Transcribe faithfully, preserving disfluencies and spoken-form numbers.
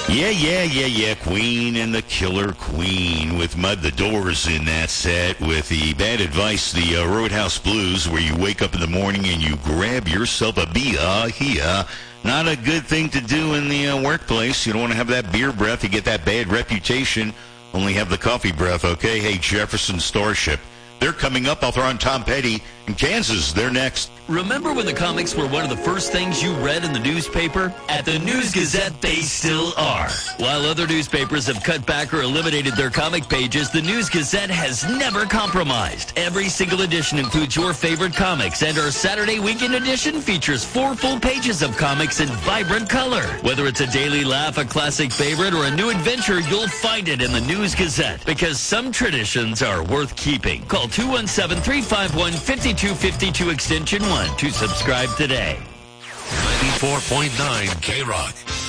Yeah, yeah, yeah, yeah. Queen and the Killer Queen with Mud the Doors in that set with the Bad Advice, the uh, Roadhouse Blues, where you wake up in the morning and you grab yourself a beer here. Not a good thing to do in the uh, workplace. You don't want to have that beer breath. You get that bad reputation. Only have the coffee breath, okay? Hey, Jefferson Starship. They're coming up. I'll throw on Tom Petty in Kansas. They're next. Remember when the comics were one of the first things you read in the newspaper? At the News-Gazette, they still are. While other newspapers have cut back or eliminated their comic pages, the News-Gazette has never compromised. Every single edition includes your favorite comics, and our Saturday weekend edition features four full pages of comics in vibrant color. Whether it's a daily laugh, a classic favorite, or a new adventure, you'll find it in the News-Gazette, because some traditions are worth keeping. Call two one seven, three five one, five two five two extension one to subscribe today. ninety-four point nine K-Rock.